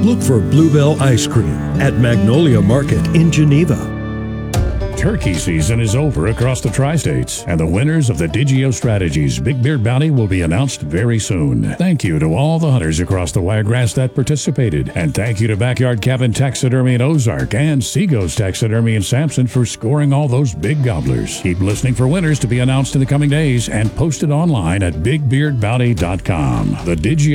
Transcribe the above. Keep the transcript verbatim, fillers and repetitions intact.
Look for Bluebell Ice Cream at Magnolia Market in Geneva. Turkey season is over across the tri-states, and the winners of the Digio Strategies Big Beard Bounty will be announced very soon. Thank you to all the hunters across the Wiregrass that participated, and thank you to Backyard Cabin Taxidermy in Ozark and Seago's Taxidermy in Sampson for scoring all those big gobblers. Keep listening for winners to be announced in the coming days and posted online at big beard bounty dot com. The Digio